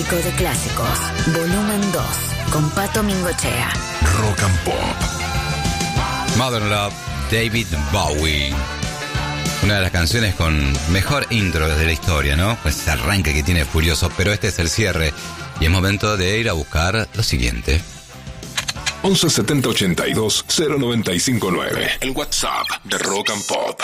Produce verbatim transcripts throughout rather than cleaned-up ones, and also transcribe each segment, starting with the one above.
Clásico de Clásicos, volumen dos, con Pato Mingochea. Rock and Pop. Modern Love, David Bowie. Una de las canciones con mejor intro de la historia, ¿no? Pues ese arranque que tiene Furioso, pero este es el cierre. Y es momento de ir a buscar lo siguiente. once setenta ochenta y dos cero noventa y cinco nueve. El WhatsApp de Rock and Pop.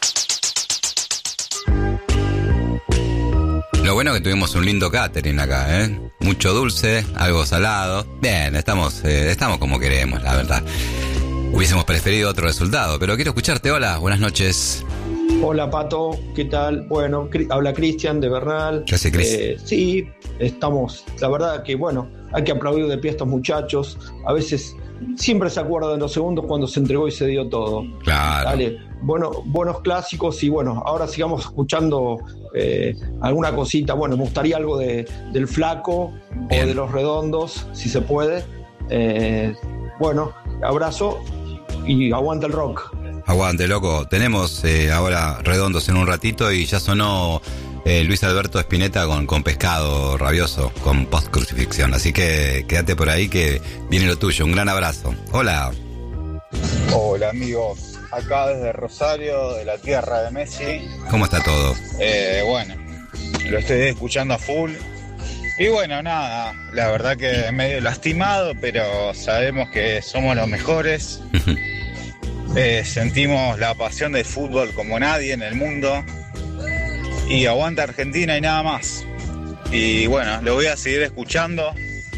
Lo bueno que tuvimos un lindo catering acá, ¿eh? Mucho dulce, algo salado. Bien, estamos, eh, estamos como queremos, la verdad. Hubiésemos preferido otro resultado, pero quiero escucharte. Hola, buenas noches. Hola Pato, ¿qué tal? Bueno, cri- habla Cristian de Bernal. ¿Qué hace, Cris? Eh, sí, estamos, la verdad que bueno, hay que aplaudir de pie a estos muchachos. A veces siempre se acuerdan de los segundos cuando se entregó y se dio todo. Claro. Dale, bueno, buenos clásicos y bueno, ahora sigamos escuchando eh, alguna cosita. Bueno, me gustaría algo de, del Flaco. Bien. O de Los Redondos, si se puede. Eh, bueno, abrazo y aguanta el rock. Aguante, loco. Tenemos eh, ahora Redondos en un ratito y ya sonó eh, Luis Alberto Spinetta con, con Pescado Rabioso, con Post Crucifixión. Así que quédate por ahí que viene lo tuyo. Un gran abrazo. Hola. Hola amigos, acá desde Rosario, de la tierra de Messi. ¿Cómo está todo? Eh, bueno, lo estoy escuchando a full. Y bueno, nada, la verdad que medio lastimado, pero sabemos que somos los mejores. Eh, sentimos la pasión del fútbol como nadie en el mundo. Y aguanta Argentina y nada más. Y bueno, lo voy a seguir escuchando.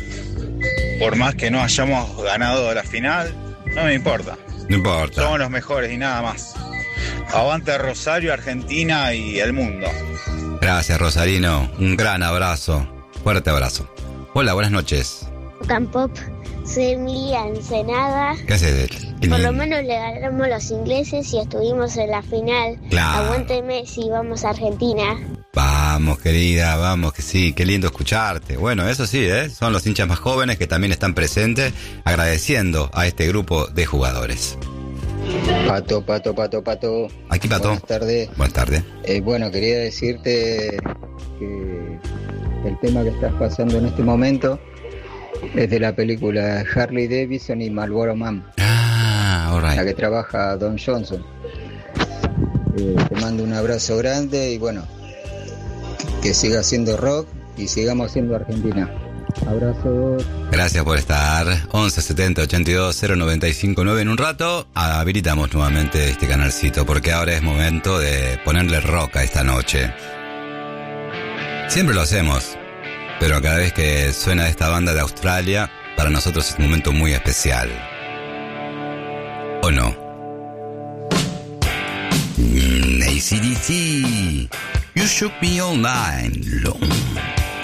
Por más que no hayamos ganado la final, no me importa. No importa. Somos los mejores y nada más. Aguanta Rosario, Argentina y el mundo. Gracias, Rosarino. Un gran abrazo. Fuerte abrazo. Hola, buenas noches. Rock and Pop, soy Emilia Ensenada. ¿Qué haces? Por lo menos le ganamos los ingleses y estuvimos en la final. Claro. Aguante Messi, vamos a Argentina. Vamos, querida, vamos, que sí, qué lindo escucharte. Bueno, eso sí, ¿eh? Son los hinchas más jóvenes que también están presentes, agradeciendo a este grupo de jugadores. Pato, Pato, Pato, Pato. Aquí, Pato. Buenas tardes. Buenas tardes. Eh, bueno, quería decirte que el tema que estás pasando en este momento es de la película Harley Davidson y Marlboro Man. Ah, all right. La que trabaja Don Johnson. Eh, te mando un abrazo grande y bueno, que siga haciendo rock y sigamos siendo Argentina. Abrazo. Gracias por estar. once setenta ochenta y dos cero noventa y cinco nueve. En un rato habilitamos nuevamente este canalcito porque ahora es momento de ponerle rock a esta noche. Siempre lo hacemos, pero cada vez que suena esta banda de Australia, para nosotros es un momento muy especial. ¿O no? Mm, A C D C, You Shook Me All Night Long.